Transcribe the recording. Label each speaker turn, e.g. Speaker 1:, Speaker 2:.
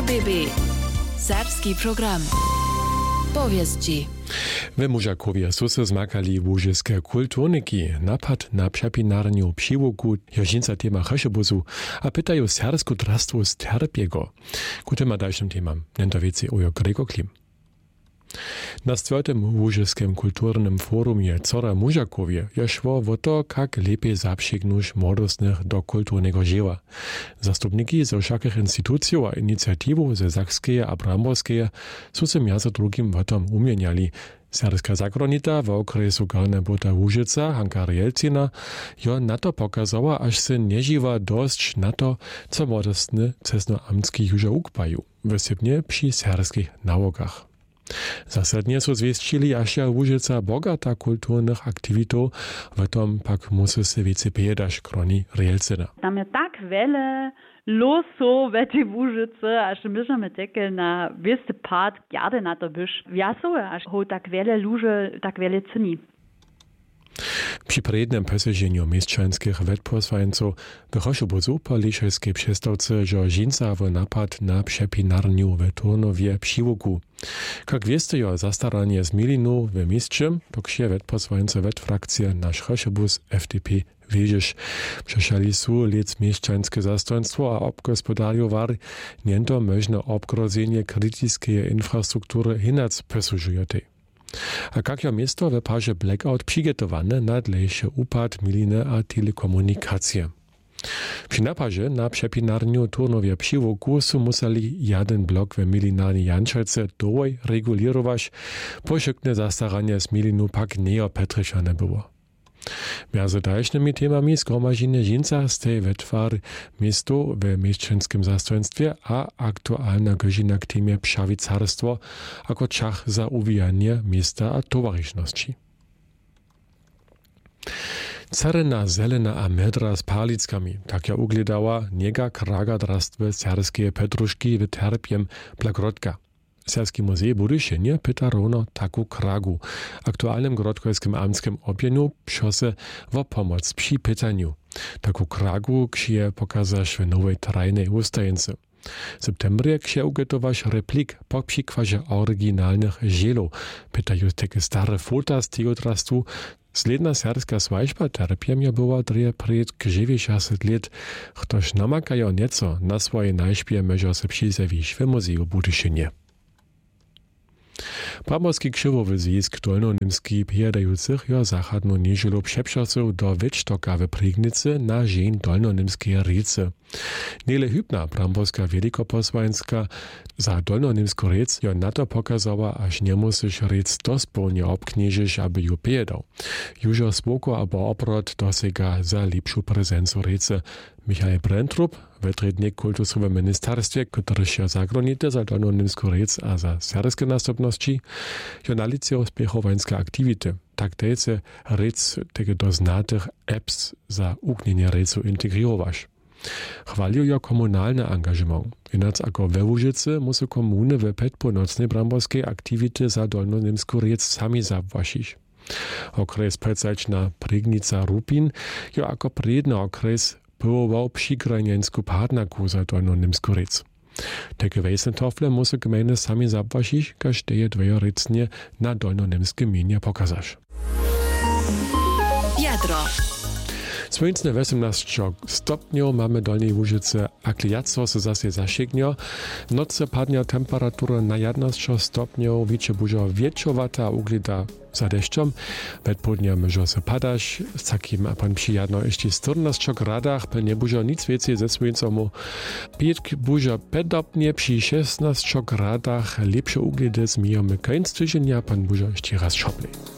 Speaker 1: RBB Serbski program. Powieści.
Speaker 2: We Mužakowie su se zmakali łużyske kulturniki, napad na przepinarniu přiwoku, jožinca tema cheszebuzu, a pytają sersku drastwo z terpiego. Ku tym dalszym temam, nento wieci ujo Gregor Klim. Na 4. Łużyskim kulturnym forumie Cora Mužakowie je szło o to, jak lepiej zaprzygnuć młodostnych do kulturnego życia. Zastupniki ze wszakich instytucji a inicjatywów ze Sakskeje a Bramborskeje su se między drugim o tom umieniali. Serska zagronica w okresu Garnebuta Łużyca, Hanka Rielcina, jo na to pokazała, aż se nie żywa dość na to, co młodostny cesnoamtski już ukpaju, wysybnie przy serskich naukach. Zasadnie su zwieścili, aż ja Łużyca bogata kulturnych aktywitów, w tom pak musi se wiece piedaš, kroni Rielcina.
Speaker 3: Tam je tak wiele losów w tej Łużyce, aż możemy tylko na wisty part gardy na to byś wiasowe, aż ho tak wiele ludzie, tak wiele ceni.
Speaker 2: Przy prednym poseženiu mieszczańskich wetposłańców wychodziło zupa liszewskiej przestawcy, że żinca w napad na przepinarniu w Turnowie přiwoku. Jak wiecie, jo zastaranie z milinu w mieście, to ksie wetposłańce wetfrakcja nasz cheszebus FDP wieżysz. Przeszali su lec mieszczańskie zastojnictwo, a obgospodariowali niento możne obgrozenie krytycznej infrastruktury hinac posużujotej. A jak je miasto w parze blackout przygotowane na dlejszy upad miliny a telekomunikacje. Przy napadzie na przepinarniu Turnowie přiwoku su museli jeden blok w milinarni Jančelce dołej regulirować, poszykne zastaranie z milinu pak neopetryszane było. Między dalszymi temami zgromadzenie żinca z tej wetwary miasto w mieszczańskim zastojnictwie a aktualna godzina k temie pszawicarstwo jako czas za uwijanie miasta a towarzyszności. Carena, zelena a medra z palickami, tak ja ugledała niega kraga drastwe serskie petruszki w terpiem Plagrodka. Serski muzej Budyšenje pyta rovno taku kragu. Aktualnym grodkojskim amtskim objenu pšose o pomoc przy pytaniu. Taku kragu ksie pokazaš w nowej trajnej ustajence. W septembrze ksie ugotowaš replik po przykładzie oryginalnych żelów. Pytają takie stare fota z tego drastu. Sledna serska swajba terpiem była dreje przed 90 lat, ktoś namakają nieco na swoje najśpie może se przyzewić w muzeju Budyšenje. Bramborski krzywowy zjezd dolnonimski pijadających jo zachodnu niedzielu przeprzosów do Wiecztoka w Prignicy na żeń dolnonimskiej riece. Niele hybna bramborska wielikoposłańska za dolnonimską riec jo na to pokazała, aż nie musisz riec dospełnie obknieżyć, aby ju pijadał. Jużo spoko albo obrot dosega za lepszą prezencu riece. Michael Brentrup, wetrednik kultusowego ministerstwie, który się zagrożony za dolnonimską riec a za serskie następności, jo nalicją spiechowańskie aktywity. Tak tejce riec tego doznatych apps za uknienie riecu integrirować. Chwalił jo komunalny angażement. Inac jako we Łużycy muszą komuny w przedpółnocnej bramborskiej aktywity za dolnonimską riec sami zawłasić. Okres przedsačna Prignica Rupin jo jako predny okres pyłował przygraniensku partnerku za dolnonimsku riec. Takie wejsne tofle muszą gminy sami zawłasić, każ teje dwie riecnie na dolnonimskie mienie pokazasz.
Speaker 1: Jadro.
Speaker 2: Słońce 18 stopniów mamy dolnej Łużyce, a kliaco se zase zašegnie. Noce padnie temperatura na 11 stopniów, wiecie bużo wieczowata uglida za deszczem. Przedpołudnie może se padać, z takim a pan przyjadno jeszcze 14 gradach, pewnie bużo nic więcej ze słońcem. Pietk bużo pedopnie przy 16 gradach, lepsze uglidy zmijamy końc tygodnia, pan bużo jeszcze raz szopli.